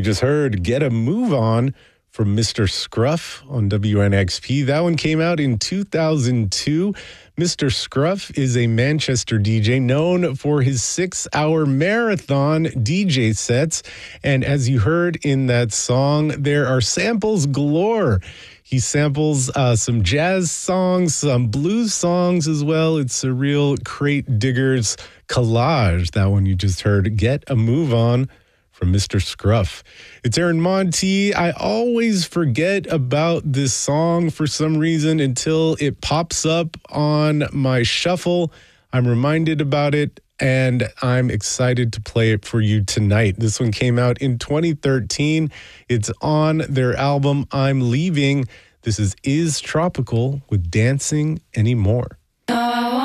You just heard Get a Move On from Mr. Scruff on WNXP. That one came out in 2002. Mr. Scruff is a Manchester DJ known for his 6-hour marathon DJ sets. And as you heard in that song, there are samples galore. He samples some jazz songs, some blues songs as well. It's a real crate diggers collage. That one you just heard, Get a Move On from Mr. Scruff. It's Aaron Monti. I always forget about this song for some reason until it pops up on my shuffle. I'm reminded about it, and I'm excited to play it for you tonight. This one came out in 2013. It's on their album, I'm Leaving. This is Tropical with Dancing Anymore.